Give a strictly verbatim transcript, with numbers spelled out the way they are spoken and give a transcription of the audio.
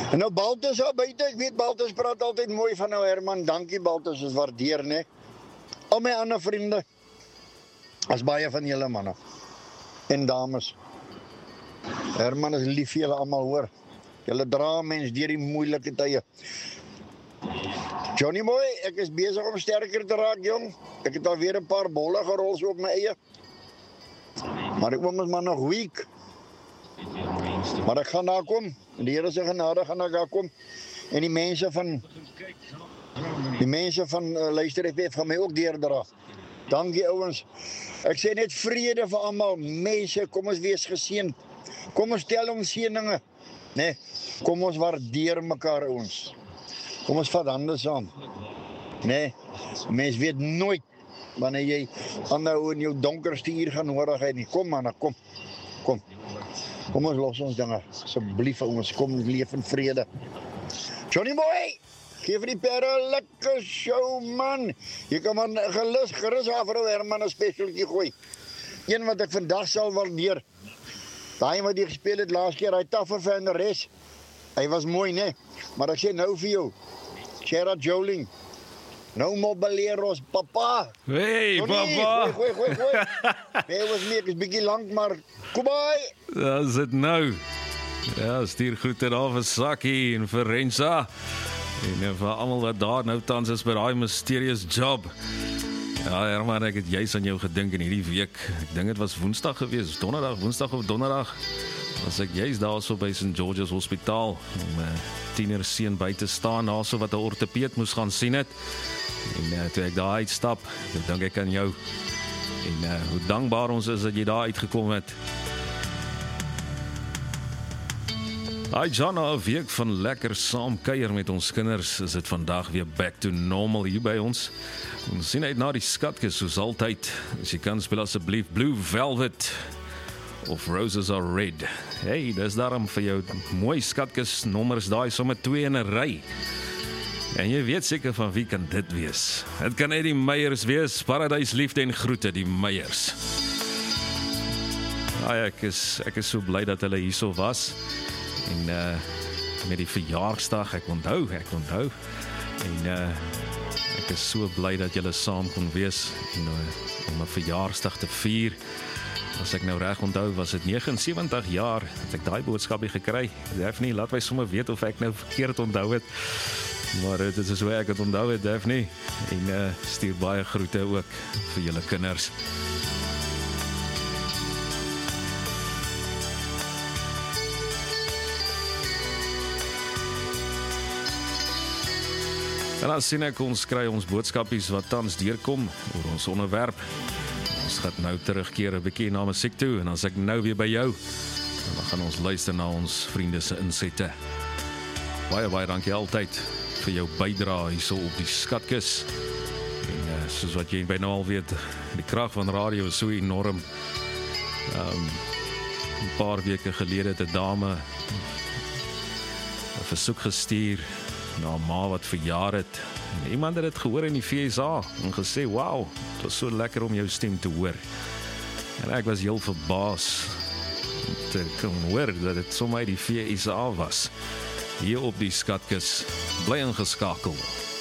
En nou Baltus daar buite, ek weet Baltus praat altyd mooi van nou Herman, dankie Baltus, is waardeer, né? Al my ander vriende, as baie van julle manne en dames. Herman is lief vir julle almal, hoor. Julle dra mens deur die moeilike tye. Johnny boy, ek is besig om sterker te raak, jong. Ek het alweer 'n paar bolle gerol so op my eie. Maar ek oom is maar nog weak. Maar ek gaan daar kom. En die Here se genade gaan ek daar kom. En die mense van die mense van uh, Luister F M gaan my ook deurdra. Dankie ouens. Ek sê net vrede vir almal. Mense, kom ons wees geseënd. Kom ons tel ons seëninge. Nee, kom ons waardeer mekaar ouens. Kom ons vat hande saam. Nee, mens weet nooit wanneer jy aanhou in jou donkerste uur gaan nodig hê nie. Kom man, kom. Kom. Kom ons los ons dinge. Asseblief ouens, kom leef in vrede. Johnny boy, geef die perre lekker show man. Jy kan maar gelus gerus af vir Herman 'n specialtjie gooi. Een wat ek vandag sal waardeer. Daai wat jy gespeel het laas keer, hy taffer van die res. Hy was mooi, né? Maar ek sê nou vir jou, Chera Joling, no more boleros, papa. Hey, Johnny, papa. Gooi, gooi, gooi, gooi. Nee, was nie, ek is bietjie lank, maar kom by. Dat is dit nou. Ja, stuur groete daar vir Sakkie en vir Rensa. En vir almal wat daar nou tans is by daai mysterious job. Ja, Herman, ek het juis aan jou gedink in hierdie week. Ek dink dit was Woensdag gewees, Donderdag, Woensdag of Donderdag. Was ek juis daarso by Saint George's Hospitaal om 'n uh, tiener seun by te staan, daarso wat 'n ortopeed moes gaan sien het. En uh, toe ek daar uitstap, dan dink ek aan jou. En uh, hoe dankbaar ons is dat jy daar uitgekom het. Hi John, 'n week van lekker saam kuier met ons kinders. Is dit vandag weer back to normal hier by ons? Ons sien uit na die skatkis soos altyd. As jy kan speel asseblief Blue Velvet of Roses Are Red. Hey, dis daarom vir jou mooi skatkis nommers daai sommer twee in 'n ry. En jy weet seker van wie kan dit wees. Dit kan net die Meyers wees. Paradys liefde en groete die Meyers. Ja, ek is ek is so bly dat hulle hierso was. En uh, met die verjaarsdag, ek onthou, ek onthou. En uh, ek is so bly dat julle saam kon wees en, uh, om 'n verjaarsdag te vier. As ek nou reg onthou, was dit negenensewentig jaar het ek daai boodskapie gekry. Daphne, laat my sommer weet of ek nou verkeerd onthou het. Maar dit is so ek het onthou het, Daphne. En uh, stuur baie groete ook vir julle kinders. En dan sien ek ons kry ons boodskapies wat tans deurkom oor ons onderwerp. Ons gaan nou terugkeer 'n bietjie na musiek toe en as ek nou weer by jou, dan gaan ons luister na ons vriende se insette. Baie baie dankie altyd vir jou bydrae hierso op die skatkis. En uh, soos wat jy by nou al weet, die krag van radio is so enorm. Um, 'n paar weke gelede het 'n dame 'n versoek gestuur na 'n ma wat verjaar het. En iemand het dit gehoor in die V S A en gesê, "Wow, dit was so lekker om jou stem te hoor." En ek was heel verbaas om te kon hoor dat dit sommer uit die V S A was. Hier op die skatkis, bly ingeskakel.